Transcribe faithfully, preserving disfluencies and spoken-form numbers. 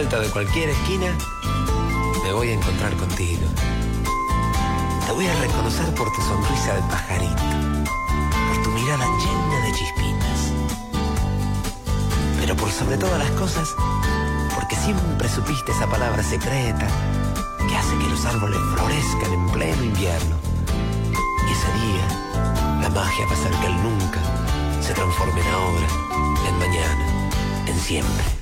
vuelta de cualquier esquina, me voy a encontrar contigo. Te voy a reconocer por tu sonrisa de pajarito, por tu mirada llena de chispitas. Pero por sobre todas las cosas, porque siempre supiste esa palabra secreta que hace que los árboles florezcan en pleno invierno. Y ese día, la magia va a hacer que el nunca se transforme en ahora, en mañana, en siempre.